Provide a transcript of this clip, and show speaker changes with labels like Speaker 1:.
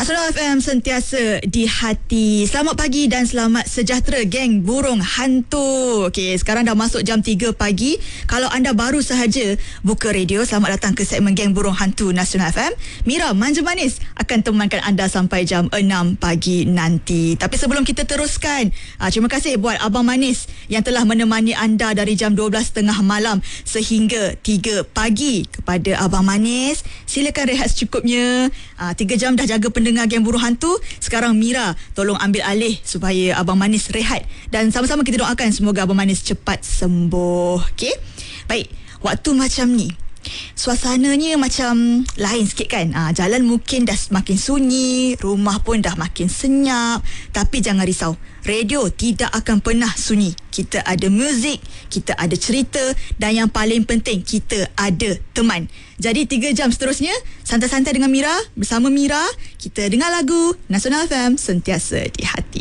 Speaker 1: Nasional FM sentiasa di hati. Selamat pagi dan selamat sejahtera geng burung hantu. Okey, sekarang dah masuk jam 3 pagi. Kalau anda baru sahaja buka radio, selamat datang ke segmen geng burung hantu Nasional FM. Mira Manja Manis akan temankan anda sampai jam 6 pagi nanti. Tapi sebelum kita teruskan, terima kasih buat Abang Manis yang telah menemani anda dari jam 12.30 malam sehingga 3 pagi. Kepada Abang Manis, silakan rehat secukupnya. 3 jam dah jaga pendengar geng burung hantu. Sekarang Mira tolong ambil alih supaya Abang Manis rehat. Dan sama-sama kita doakan semoga Abang Manis cepat sembuh. Okey? Baik, waktu macam ni suasananya macam lain sikit kan. Jalan mungkin dah makin sunyi, rumah pun dah makin senyap. Tapi jangan risau, radio tidak akan pernah sunyi. Kita ada muzik, kita ada cerita, dan yang paling penting, kita ada teman. Jadi 3 jam seterusnya santai-santai dengan Mira. Bersama Mira, kita dengar lagu. Nasional FM sentiasa di hati.